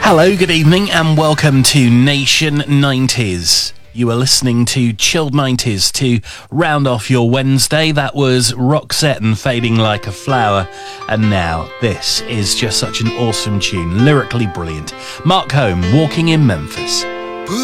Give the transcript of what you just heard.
Hello, good evening, and welcome to Nation 90s. You are listening to Chilled 90s to round off your Wednesday. That was Roxette and Fading Like a Flower. And now, this is just such an awesome tune, lyrically brilliant. Mark Home, Walking in Memphis.